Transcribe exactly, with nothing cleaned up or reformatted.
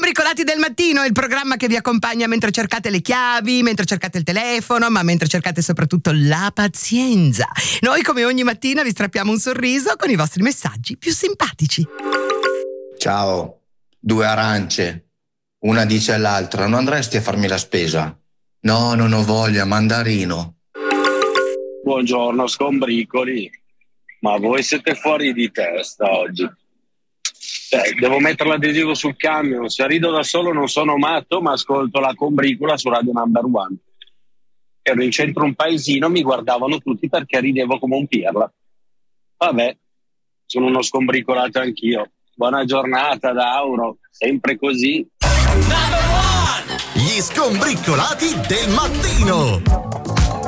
Scombricolati del mattino, il programma che vi accompagna mentre cercate le chiavi, mentre cercate il telefono, ma mentre cercate soprattutto la pazienza. Noi come ogni mattina vi strappiamo un sorriso con i vostri messaggi più simpatici. Ciao, due arance. Una dice all'altra: non andresti a farmi la spesa? No, non ho voglia, mandarino. Buongiorno scombricoli, ma voi siete fuori di testa oggi. Cioè, devo mettere l'adesivo sul camion, se rido da solo non sono matto, ma ascolto la combricola su Radio Number One. Ero in centro un paesino, mi guardavano tutti perché ridevo come un pirla. Vabbè, sono uno scombricolato anch'io. Buona giornata da Auro, sempre così. Gli scombricolati del mattino.